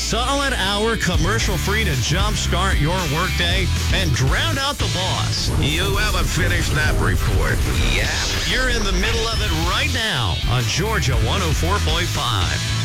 solid hour commercial-free to jumpstart your workday and drown out the boss. You haven't finished that report. Yeah. You're in the middle of it right now on Georgia 104.5.